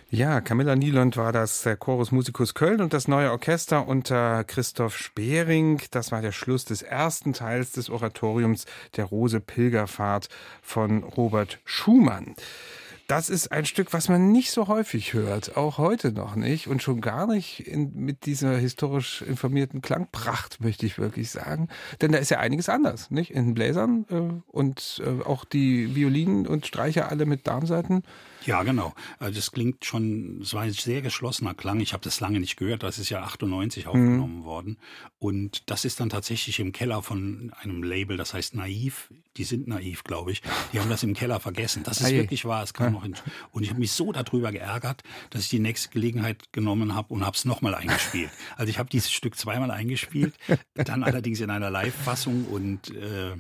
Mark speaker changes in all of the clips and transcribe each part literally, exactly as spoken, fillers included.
Speaker 1: Ja, Camilla Nielund war das, der Chorus Musicus Köln und das neue Orchester unter Christoph Spering. Das war der Schluss des ersten Teils des Oratoriums der Rose Pilgerfahrt von Robert Schumann. Das ist ein Stück, was man nicht so häufig hört, auch heute noch nicht und schon gar nicht in, mit dieser historisch informierten Klangpracht, möchte ich wirklich sagen. Denn da ist ja einiges anders, nicht? In den Bläsern äh, und äh, auch die Violinen und Streicher alle mit Darmsaiten.
Speaker 2: Ja, genau. Also das klingt schon, es war ein sehr geschlossener Klang. Ich habe das lange nicht gehört. Das ist ja achtundneunzig aufgenommen mhm. worden. Und das ist dann tatsächlich im Keller von einem Label, das heißt Naiv. Die sind naiv, glaube ich. Die haben das im Keller vergessen. Das ist hey. wirklich wahr. Es kam noch hin. Und ich habe mich so darüber geärgert, dass ich die nächste Gelegenheit genommen habe und habe es nochmal eingespielt. Also ich habe dieses Stück zweimal eingespielt, dann allerdings in einer Live-Fassung und äh,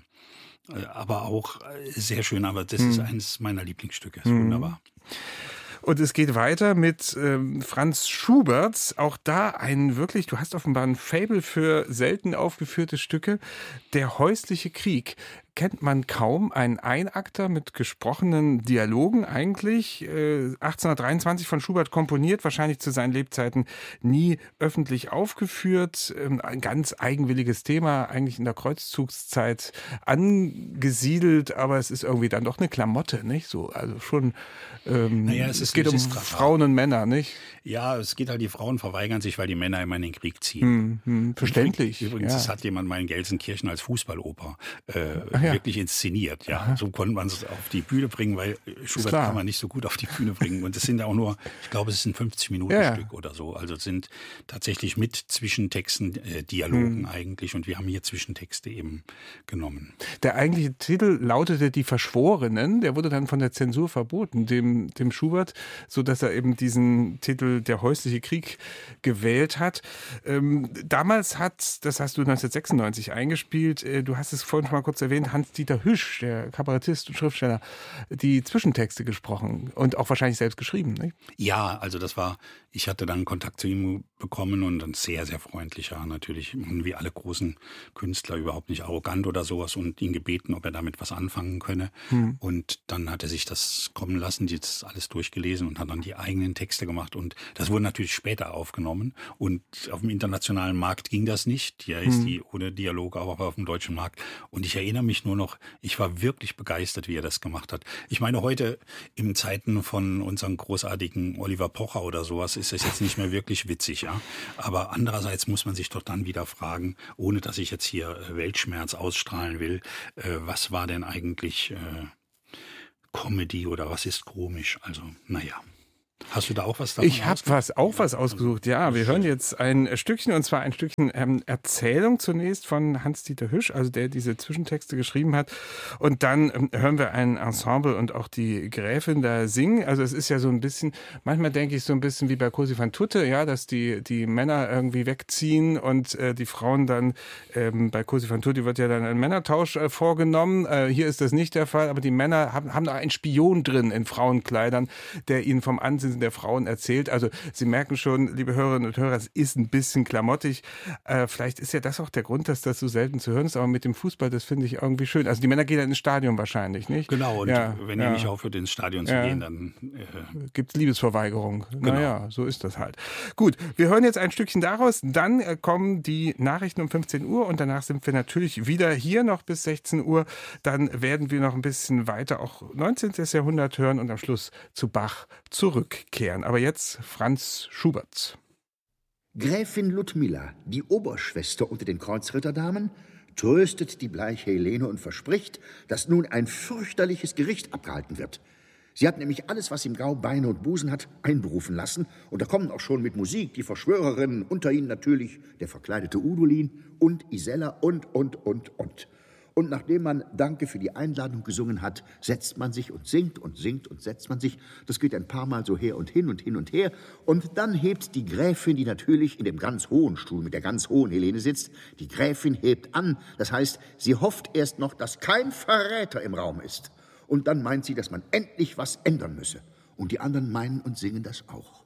Speaker 2: aber auch sehr schön. Aber das hm. ist eines meiner Lieblingsstücke. Ist hm. wunderbar.
Speaker 1: Und es geht weiter mit ähm, Franz Schubert. Auch da ein wirklich, du hast offenbar ein Faible für selten aufgeführte Stücke. Der häusliche Krieg. Kennt man kaum, ein Einakter mit gesprochenen Dialogen eigentlich, äh, achtzehnhundertdreiundzwanzig von Schubert komponiert, wahrscheinlich zu seinen Lebzeiten nie öffentlich aufgeführt, ähm, ein ganz eigenwilliges Thema, eigentlich in der Kreuzzugszeit angesiedelt, aber es ist irgendwie dann doch eine Klamotte, nicht so, also schon, ähm,
Speaker 2: naja, es, ist
Speaker 1: es geht um Frauen und Männer, nicht?
Speaker 2: Ja, es geht halt, die Frauen verweigern sich, weil die Männer immer in den Krieg ziehen.
Speaker 1: Hm, hm, verständlich.
Speaker 2: Übrigens,
Speaker 1: ja.
Speaker 2: das hat jemand mal in Gelsenkirchen als Fußballoper äh,
Speaker 1: Ach ja.
Speaker 2: wirklich inszeniert. Ja, Aha. So konnte man es auf die Bühne bringen, weil Schubert kann man nicht so gut auf die Bühne bringen. Und es sind ja auch nur, ich glaube, es ist ein fünfzig Minuten ja. Stück oder so. Also es sind tatsächlich mit Zwischentexten äh, Dialogen hm. eigentlich. Und wir haben hier Zwischentexte eben genommen.
Speaker 1: Der eigentliche Titel lautete Die Verschworenen. Der wurde dann von der Zensur verboten, dem, dem Schubert, so dass er eben diesen Titel Der häusliche Krieg gewählt hat. Ähm, damals hat, das hast du neunzehnhundertsechsundneunzig eingespielt, äh, du hast es vorhin schon mal kurz erwähnt, Hans-Dieter Hüsch, der Kabarettist und Schriftsteller, die Zwischentexte gesprochen und auch wahrscheinlich selbst geschrieben, nicht?
Speaker 2: Ja, also das war, ich hatte dann Kontakt zu ihm bekommen und ein sehr, sehr freundlicher, natürlich, wie alle großen Künstler, überhaupt nicht arrogant oder sowas und ihn gebeten, ob er damit was anfangen könne. Hm. Und dann hat er sich das kommen lassen, das alles durchgelesen und hat dann die eigenen Texte gemacht und das wurde natürlich später aufgenommen und auf dem internationalen Markt ging das nicht. Hier ist hm. die ohne Dialog auch auf dem deutschen Markt. Und ich erinnere mich nur noch, ich war wirklich begeistert, wie er das gemacht hat. Ich meine, heute in Zeiten von unserem großartigen Oliver Pocher oder sowas ist das jetzt nicht mehr wirklich witzig, ja. Aber andererseits muss man sich doch dann wieder fragen, ohne dass ich jetzt hier Weltschmerz ausstrahlen will, äh, was war denn eigentlich äh, Comedy oder was ist komisch? Also, naja. Hast du da auch was davon
Speaker 1: Ich habe was, auch was ausgesucht, ja. Wir hören jetzt ein Stückchen, und zwar ein Stückchen ähm, Erzählung zunächst von Hans-Dieter Hüsch, also der diese Zwischentexte geschrieben hat. Und dann ähm, hören wir ein Ensemble und auch die Gräfin da singen. Also es ist ja so ein bisschen, manchmal denke ich so ein bisschen wie bei Cosi van Tutte, ja, dass die, die Männer irgendwie wegziehen und äh, die Frauen dann, ähm, bei Cosi van Tutte wird ja dann ein Männertausch äh, vorgenommen. Äh, hier ist das nicht der Fall, aber die Männer haben, haben da einen Spion drin in Frauenkleidern, der ihnen vom Ansinnen der Frauen erzählt. Also Sie merken schon, liebe Hörerinnen und Hörer, es ist ein bisschen klamottig. Äh, vielleicht ist ja das auch der Grund, dass das so selten zu hören ist, aber mit dem Fußball, das finde ich irgendwie schön. Also die Männer gehen dann ins Stadion wahrscheinlich, nicht?
Speaker 2: Genau, und
Speaker 1: ja,
Speaker 2: wenn
Speaker 1: ja.
Speaker 2: ihr nicht aufhört, ins Stadion zu
Speaker 1: ja.
Speaker 2: gehen, dann äh
Speaker 1: gibt es Liebesverweigerung.
Speaker 2: Genau.
Speaker 1: Naja, so ist das halt. Gut, wir hören jetzt ein Stückchen daraus, dann äh, kommen die Nachrichten um fünfzehn Uhr und danach sind wir natürlich wieder hier noch bis sechzehn Uhr. Dann werden wir noch ein bisschen weiter auch neunzehnten. Jahrhundert hören und am Schluss zu Bach zurückkehren. Aber jetzt Franz Schubert.
Speaker 3: Gräfin Ludmilla, die Oberschwester unter den Kreuzritterdamen, tröstet die bleiche Helene und verspricht, dass nun ein fürchterliches Gericht abgehalten wird. Sie hat nämlich alles, was im Gau Beine und Busen hat, einberufen lassen. Und da kommen auch schon mit Musik die Verschwörerinnen, unter ihnen natürlich der verkleidete Udolin und Isella und, und, und, und. Und nachdem man Danke für die Einladung gesungen hat, setzt man sich und singt und singt und setzt man sich. Das geht ein paar Mal so her und hin und hin und her. Und dann hebt die Gräfin, die natürlich in dem ganz hohen Stuhl mit der ganz hohen Helene sitzt, die Gräfin hebt an. Das heißt, sie hofft erst noch, dass kein Verräter im Raum ist. Und dann meint sie, dass man endlich was ändern müsse. Und die anderen meinen und singen das auch.